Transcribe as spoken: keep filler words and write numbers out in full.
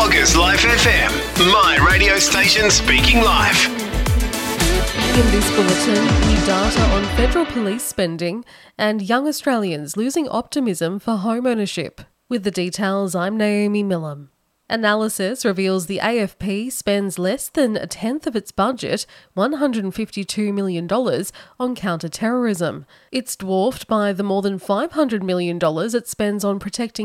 Loggers Life F M, my radio station speaking life. In this bulletin, new data on federal police spending and young Australians losing optimism for home ownership. With the details, I'm Naomi Millam. Analysis reveals the A F P spends less than a tenth of its budget, one hundred fifty-two million dollars, on counter-terrorism. It's dwarfed by the more than five hundred million dollars it spends on protecting